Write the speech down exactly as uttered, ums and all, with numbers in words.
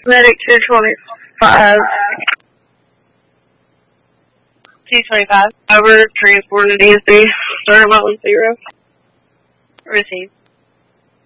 Medic two twenty-five. two twenty-five. Over, transported easy. Start about one zero. Receive.